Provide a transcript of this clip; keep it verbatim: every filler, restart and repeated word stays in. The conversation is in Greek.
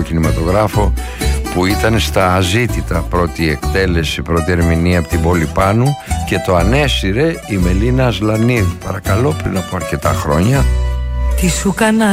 ελληνικό κινηματογράφο, που ήταν στα αζήτητα πρώτη εκτέλεση, πρώτη ερμηνεία από την Πόλη Πάνου, και το ανέσυρε η Μελίνα Ασλανίδη, παρακαλώ, πριν από αρκετά χρόνια. Τι σου κάνα